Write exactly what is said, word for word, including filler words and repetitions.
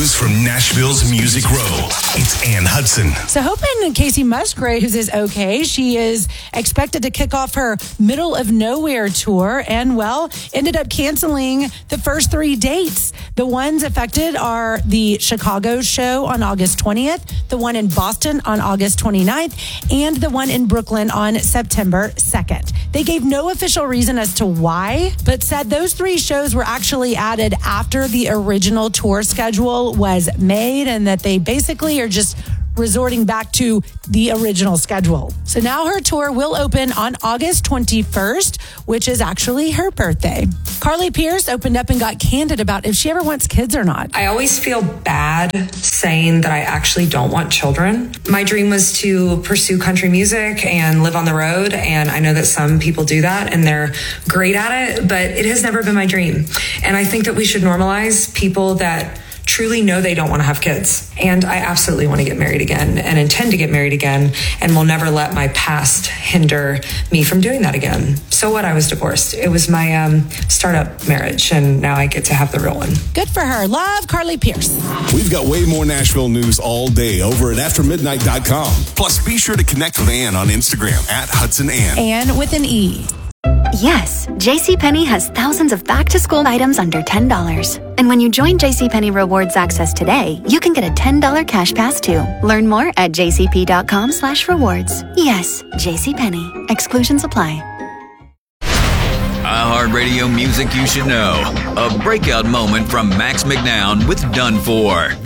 news from Nashville's Music Row. It's Ann Hudson. So hoping Casey Musgraves is okay. She is expected to kick off her Middle of Nowhere tour and, well, ended up canceling the first three dates. The ones affected are the Chicago show on August twentieth, the one in Boston on August twenty-ninth, and the one in Brooklyn on September second. They gave no official reason as to why, but said those three shows were actually added after the original tour schedule was made and that they basically are just resorting back to the original schedule. So now her tour will open on August twenty-first, which is actually her birthday. Carly Pearce opened up and got candid about if she ever wants kids or not. I always feel bad saying that I actually don't want children. My dream was to pursue country music and live on the road, and I know that some people do that and they're great at it, but it has never been my dream. And I think that we should normalize people that truly know they don't want to have kids. And I absolutely want to get married again and intend to get married again and will never let my past hinder me from doing that again. So what? I was divorced. It was my um, startup marriage, and now I get to have the real one. Good for her. Love Carly Pearce. We've got way more Nashville news all day over at after midnight dot com. Plus, be sure to connect with Ann on Instagram at Hudson Ann. Ann with an E. Yes, JCPenney has thousands of back-to-school items under ten dollars. And when you join JCPenney Rewards Access today, you can get a ten dollars cash pass too. Learn more at jcp.com slash rewards. Yes, JCPenney. Exclusions apply. iHeartRadio music you should know. A breakout moment from Max McNown with Done For.